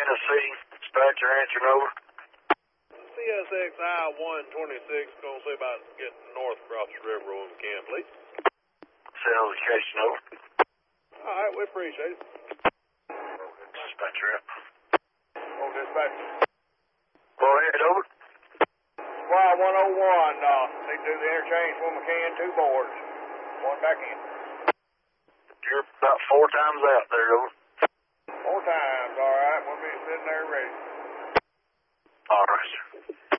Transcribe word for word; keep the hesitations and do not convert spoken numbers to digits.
Tennessee. Dispatcher answering over. C S X I one twenty-six, gonna say about getting north across the river when we can, please. Send location over. All right, we appreciate it. Dispatcher up. Oh, dispatch. Go ahead, over. Y one oh one, uh, need to do the interchange when we can, two boards. One back in. You're about four times out there, over. Four times, all right. We'll be sitting there ready. All right, sir.